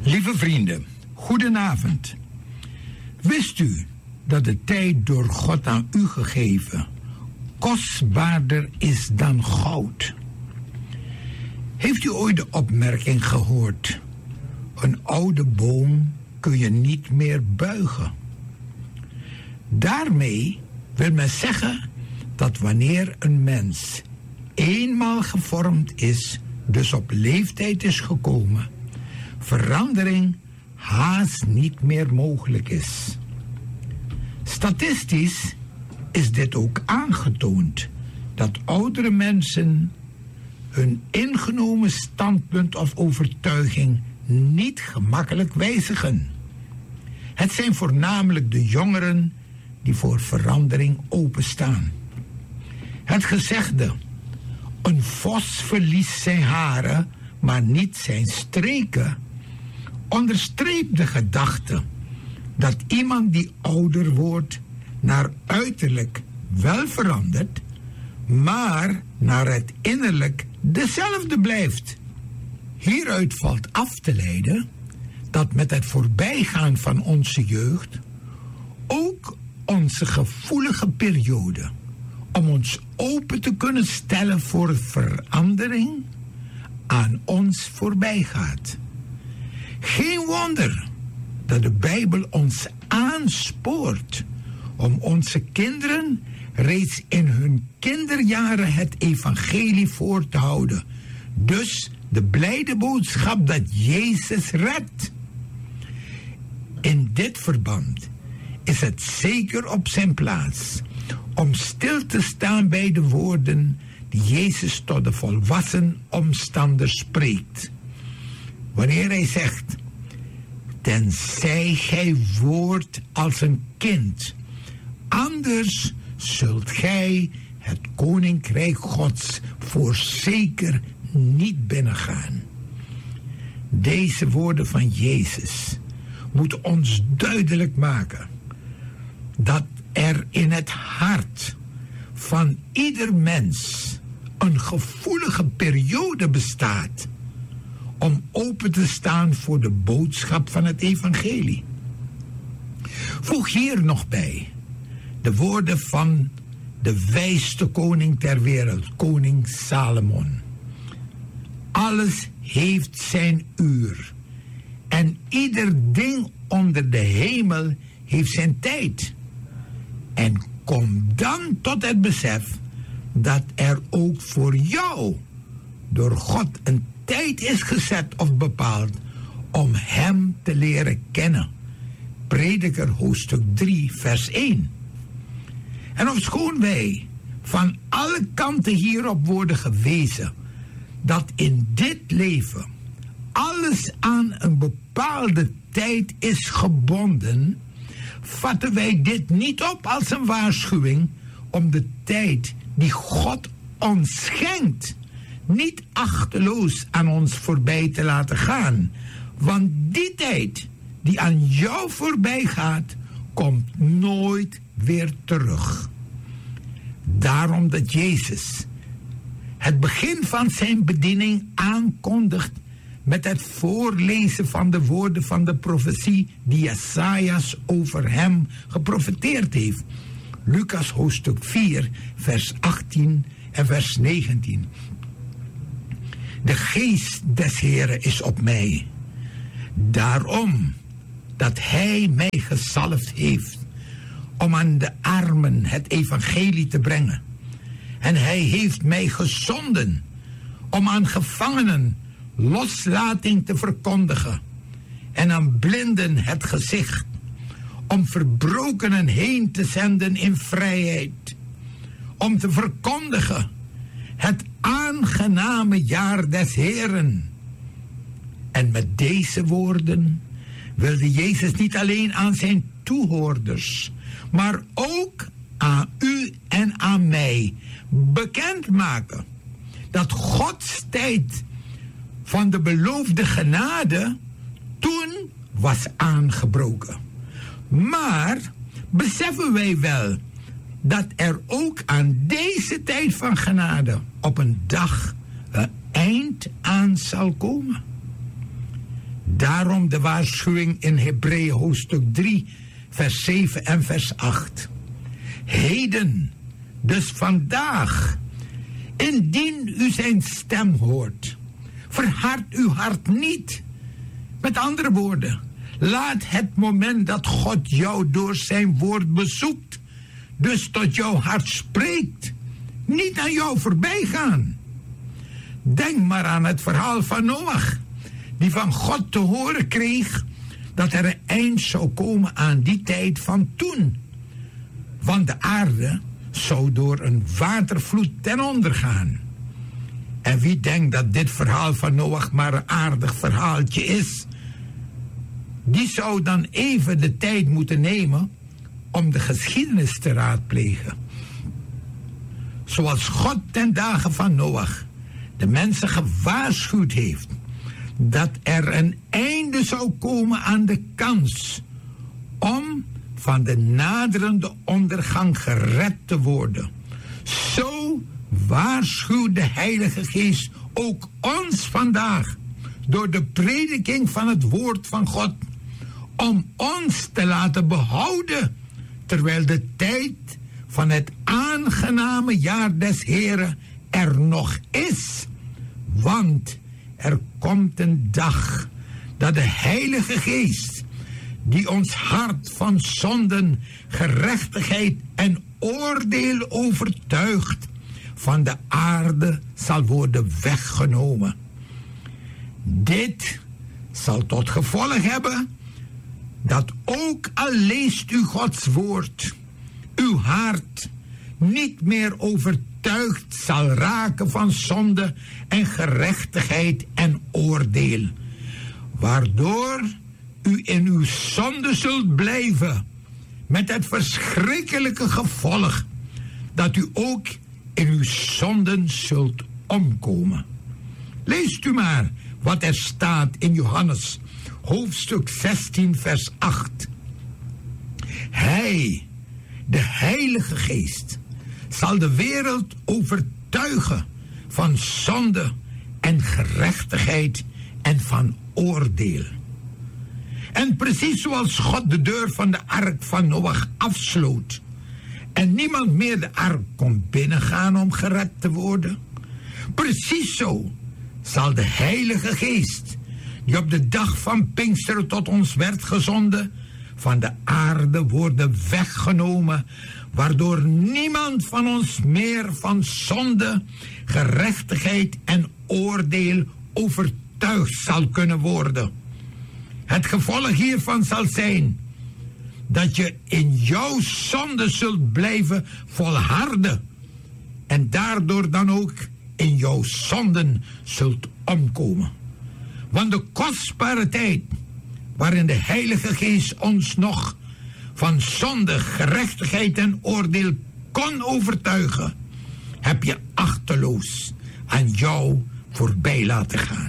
Lieve vrienden, goedenavond. Wist u dat de tijd door God aan u gegeven kostbaarder is dan goud? Heeft u ooit de opmerking gehoord: een oude boom kun je niet meer buigen? Daarmee wil men zeggen dat wanneer een mens eenmaal gevormd is, dus op leeftijd is gekomen, verandering haast niet meer mogelijk is. Statistisch is dit ook aangetoond, dat oudere mensen hun ingenomen standpunt of overtuiging niet gemakkelijk wijzigen. Het zijn voornamelijk de jongeren die voor verandering openstaan. Het gezegde: een vos verliest zijn haren, maar niet zijn streken, onderstreept de gedachte dat iemand die ouder wordt naar uiterlijk wel verandert, maar naar het innerlijk dezelfde blijft. Hieruit valt af te leiden dat met het voorbijgaan van onze jeugd ook onze gevoelige periode om ons open te kunnen stellen voor verandering aan ons voorbij gaat. Geen wonder dat de Bijbel ons aanspoort om onze kinderen reeds in hun kinderjaren het evangelie voor te houden. Dus de blijde boodschap dat Jezus redt. In dit verband is het zeker op zijn plaats om stil te staan bij de woorden die Jezus tot de volwassen omstanders spreekt. Wanneer hij zegt: tenzij gij wordt als een kind, anders zult gij het koninkrijk Gods voorzeker niet binnengaan. Deze woorden van Jezus moeten ons duidelijk maken dat er in het hart van ieder mens een gevoelige periode bestaat om open te staan voor de boodschap van het evangelie. Voeg hier nog bij de woorden van de wijste koning ter wereld, koning Salomon. Alles heeft zijn uur en ieder ding onder de hemel heeft zijn tijd. En kom dan tot het besef dat er ook voor jou door God een tijd is gezet of bepaald om hem te leren kennen. Prediker hoofdstuk 3 vers 1. En ofschoon wij van alle kanten hierop worden gewezen dat in dit leven alles aan een bepaalde tijd is gebonden, vatten wij dit niet op als een waarschuwing om de tijd die God ons schenkt niet achteloos aan ons voorbij te laten gaan. Want die tijd die aan jou voorbij gaat, komt nooit weer terug. Daarom dat Jezus het begin van zijn bediening aankondigt met het voorlezen van de woorden van de profetie die Jesajas over hem geprofeteerd heeft. Lucas hoofdstuk 4 vers 18 en vers 19. De geest des Heren is op mij, daarom dat hij mij gezalfd heeft om aan de armen het evangelie te brengen. En hij heeft mij gezonden om aan gevangenen loslating te verkondigen en aan blinden het gezicht, om verbrokenen heen te zenden in vrijheid, om te verkondigen het aangename jaar des Heren. En met deze woorden wilde Jezus niet alleen aan zijn toehoorders, maar ook aan u en aan mij bekendmaken dat Gods tijd van de beloofde genade toen was aangebroken. Maar beseffen wij wel dat er ook aan deze tijd van genade op een dag een eind aan zal komen? Daarom de waarschuwing in Hebreeën hoofdstuk 3, vers 7 en vers 8. Heden, dus vandaag, indien u zijn stem hoort, verhard uw hart niet. Met andere woorden, laat het moment dat God jou door zijn woord bezoekt, dus tot jouw hart spreekt, niet aan jou voorbij gaan. Denk maar aan het verhaal van Noach, die van God te horen kreeg dat er een eind zou komen aan die tijd van toen. Want de aarde zou door een watervloed ten onder gaan. En wie denkt dat dit verhaal van Noach maar een aardig verhaaltje is, die zou dan even de tijd moeten nemen om de geschiedenis te raadplegen. Zoals God ten dagen van Noach de mensen gewaarschuwd heeft dat er een einde zou komen aan de kans om van de naderende ondergang gered te worden. Zo waarschuwt de Heilige Geest ook ons vandaag door de prediking van het woord van God, om ons te laten behouden terwijl de tijd van het aangename jaar des Heren er nog is. Want er komt een dag dat de Heilige Geest, die ons hart van zonden, gerechtigheid en oordeel overtuigt, van de aarde zal worden weggenomen. Dit zal tot gevolg hebben dat ook al leest u Gods woord, uw hart niet meer overtuigd zal raken van zonde en gerechtigheid en oordeel, waardoor u in uw zonde zult blijven, met het verschrikkelijke gevolg dat u ook in uw zonden zult omkomen. Leest u maar wat er staat in Johannes hoofdstuk 16 vers 8. Hij, de Heilige Geest, zal de wereld overtuigen van zonde en gerechtigheid en van oordeel. En precies zoals God de deur van de ark van Noach afsloot en niemand meer de ark kon binnengaan om gered te worden, precies zo zal de Heilige Geest, die op de dag van Pinksteren tot ons werd gezonden, van de aarde worden weggenomen, waardoor niemand van ons meer van zonde, gerechtigheid en oordeel overtuigd zal kunnen worden. Het gevolg hiervan zal zijn dat je in jouw zonde zult blijven volharden en daardoor dan ook in jouw zonden zult omkomen. Want de kostbare tijd waarin de Heilige Geest ons nog van zonde, gerechtigheid en oordeel kon overtuigen, heb je achteloos aan jou voorbij laten gaan.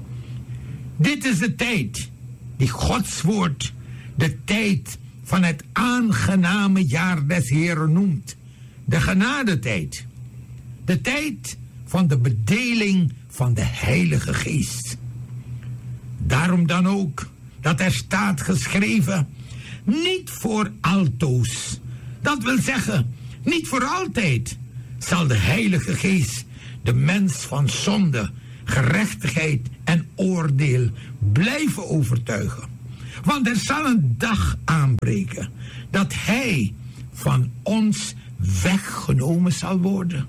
Dit is de tijd die Gods woord de tijd van het aangename jaar des Heren noemt. De genadetijd. De tijd van de bedeling van de Heilige Geest. Daarom dan ook dat er staat geschreven, niet voor altoos. Dat wil zeggen, niet voor altijd zal de Heilige Geest de mens van zonde, gerechtigheid en oordeel blijven overtuigen. Want er zal een dag aanbreken dat hij van ons weggenomen zal worden.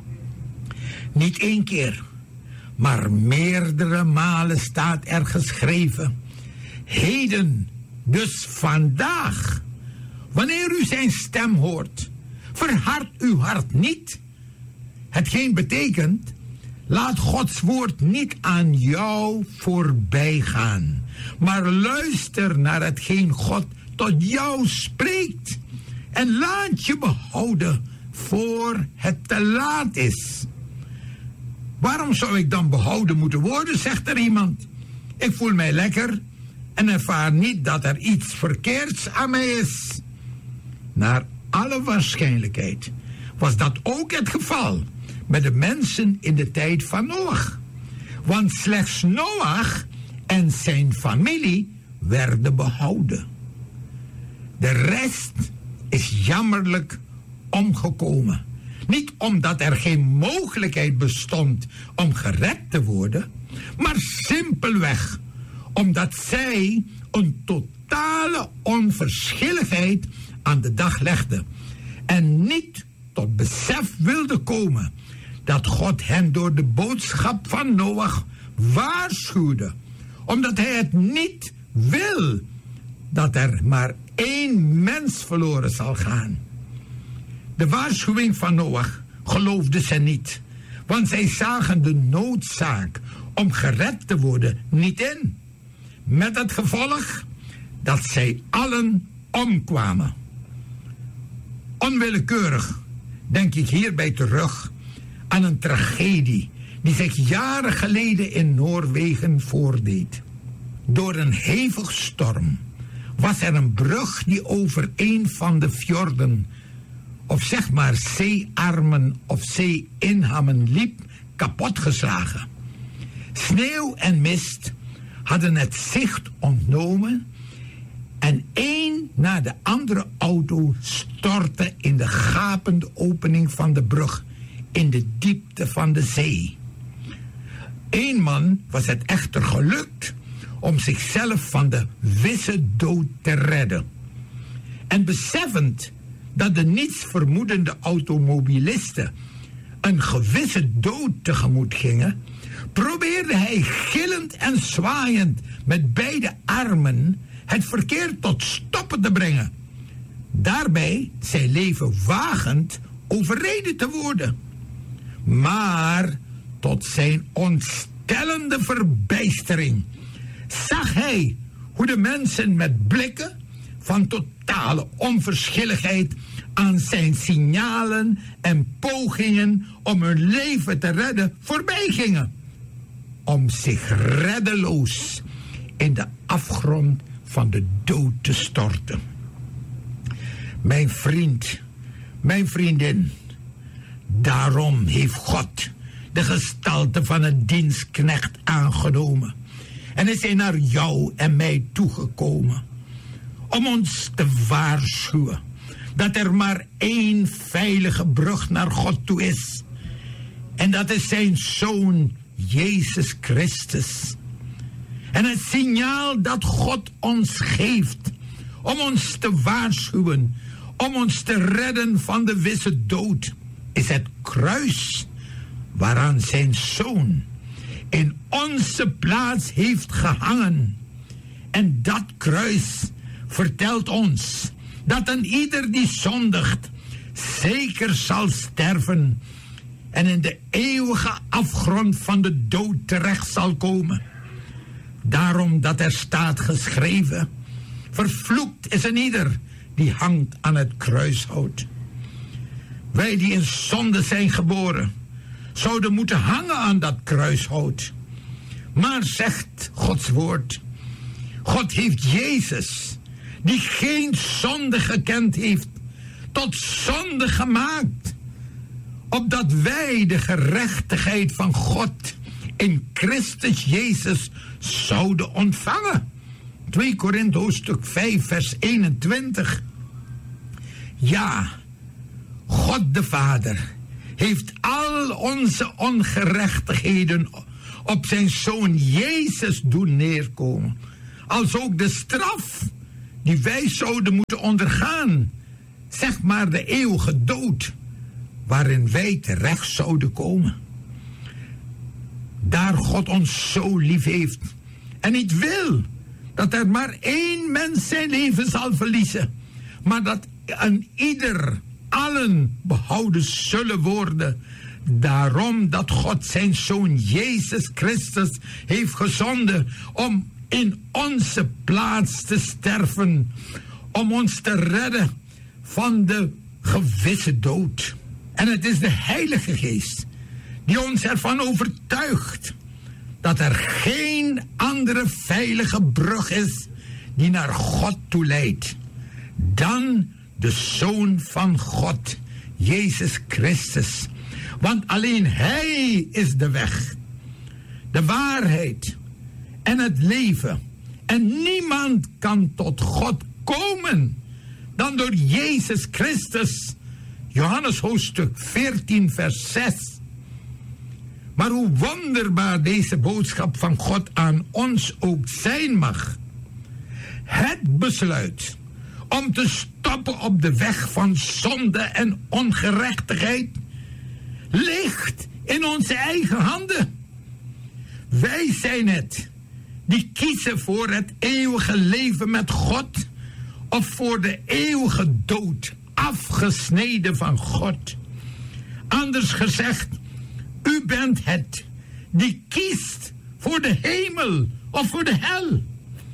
Niet één keer, maar meerdere malen staat er geschreven, heden, dus vandaag, wanneer u zijn stem hoort, verhard uw hart niet. Hetgeen betekent, laat Gods woord niet aan jou voorbij gaan, maar luister naar hetgeen God tot jou spreekt en laat je behouden voor het te laat is. Waarom zou ik dan behouden moeten worden, zegt er iemand. Ik voel mij lekker en ervaar niet dat er iets verkeerds aan mij is. Naar alle waarschijnlijkheid was dat ook het geval met de mensen in de tijd van Noach. Want slechts Noach en zijn familie werden behouden. De rest is jammerlijk omgekomen. Niet omdat er geen mogelijkheid bestond om gered te worden, maar simpelweg omdat zij een totale onverschilligheid aan de dag legden en niet tot besef wilden komen dat God hen door de boodschap van Noach waarschuwde, omdat hij het niet wil dat er maar 1 mens verloren zal gaan. De waarschuwing van Noach geloofden ze niet, want zij zagen de noodzaak om gered te worden niet in. Met het gevolg dat zij allen omkwamen. Onwillekeurig denk ik hierbij terug aan een tragedie die zich jaren geleden in Noorwegen voordeed. Door een hevig storm was er een brug die over een van de fjorden, of zeg maar zeearmen of zeeinhammen liep, kapotgeslagen. Sneeuw en mist hadden het zicht ontnomen en één na de andere auto stortte in de gapende opening van de brug in de diepte van de zee. 1 man was het echter gelukt om zichzelf van de wisse dood te redden. En beseffend dat de nietsvermoedende automobilisten een gewisse dood tegemoet gingen, probeerde hij gillend en zwaaiend met beide armen het verkeer tot stoppen te brengen. Daarbij zijn leven wagend overreden te worden. Maar tot zijn ontstellende verbijstering zag hij hoe de mensen met blikken van totale onverschilligheid aan zijn signalen en pogingen om hun leven te redden voorbij gingen, om zich reddeloos in de afgrond van de dood te storten. Mijn vriend, mijn vriendin, daarom heeft God de gestalte van een dienstknecht aangenomen en is hij naar jou en mij toegekomen om ons te waarschuwen dat er maar 1 veilige brug naar God toe is, en dat is zijn Zoon Jezus Christus. En het signaal dat God ons geeft om ons te waarschuwen, om ons te redden van de wisse dood, is het kruis waaraan zijn Zoon in onze plaats heeft gehangen. En dat kruis vertelt ons dat een ieder die zondigt zeker zal sterven en in de eeuwige afgrond van de dood terecht zal komen. Daarom dat er staat geschreven: vervloekt is een ieder die hangt aan het kruishout. Wij die in zonde zijn geboren, zouden moeten hangen aan dat kruishout. Maar zegt Gods woord, God heeft Jezus, die geen zonde gekend heeft, tot zonde gemaakt, opdat wij de gerechtigheid van God in Christus Jezus zouden ontvangen. 2 Korinthe hoofdstuk 5 vers 21. Ja, God de Vader heeft al onze ongerechtigheden op zijn Zoon Jezus doen neerkomen, als ook de straf die wij zouden moeten ondergaan, zeg maar de eeuwige dood, waarin wij terecht zouden komen. Daar God ons zo lief heeft en niet wil dat er maar 1 mens zijn leven zal verliezen, maar dat een ieder, allen behouden zullen worden. Daarom dat God zijn Zoon Jezus Christus heeft gezonden om in onze plaats te sterven, om ons te redden van de gewisse dood. En het is de Heilige Geest die ons ervan overtuigt dat er geen andere veilige brug is die naar God toe leidt dan de Zoon van God, Jezus Christus. Want alleen Hij is de weg, de waarheid en het leven. En niemand kan tot God komen dan door Jezus Christus. Johannes hoofdstuk 14 vers 6. Maar hoe wonderbaar deze boodschap van God aan ons ook zijn mag. Het besluit om te stoppen op de weg van zonde en ongerechtigheid ligt in onze eigen handen. Wij zijn het die kiezen voor het eeuwige leven met God of voor de eeuwige dood, afgesneden van God. Anders gezegd, u bent het die kiest voor de hemel of voor de hel.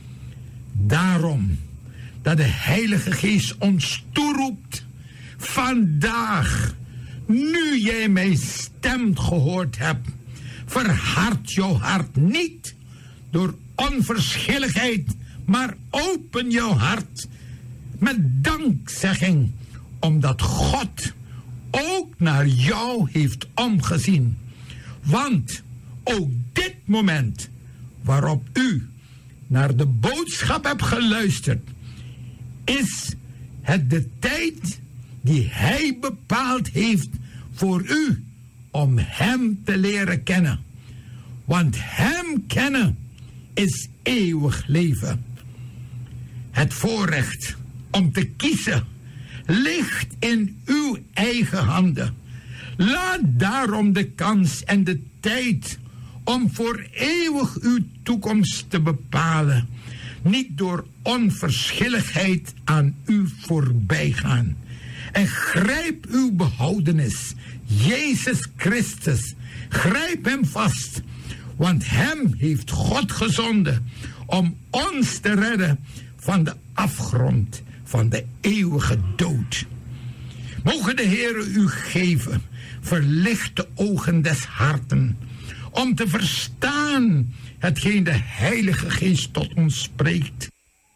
Daarom dat de Heilige Geest ons toeroept, vandaag, nu jij mijn stem gehoord hebt, verhard jouw hart niet door onverschilligheid, maar open jouw hart met dankzegging, omdat God ook naar jou heeft omgezien. Want ook dit moment waarop u naar de boodschap hebt geluisterd, is het de tijd die Hij bepaald heeft voor u om Hem te leren kennen. Want Hem kennen is eeuwig leven. Het voorrecht om te kiezen ligt in uw eigen handen. Laat daarom de kans en de tijd om voor eeuwig uw toekomst te bepalen niet door onverschilligheid aan u voorbij gaan. En grijp uw behoudenis, Jezus Christus. Grijp Hem vast, want Hem heeft God gezonden om ons te redden van de afgrond van de eeuwige dood. Mogen de Heere u geven verlichte ogen des harten, om te verstaan hetgeen de Heilige Geest tot ons spreekt.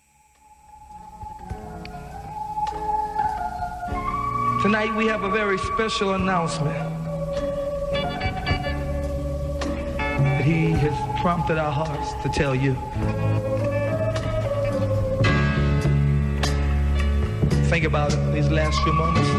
Tonight we have a very special announcement that He has prompted our hearts to tell you. Think about it these last few moments.